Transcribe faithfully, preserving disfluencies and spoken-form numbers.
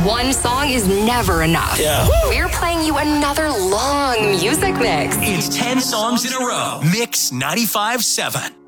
One song is never enough. Yeah. We're playing you another long music mix. It's ten songs in a row. Mix ninety-five seven.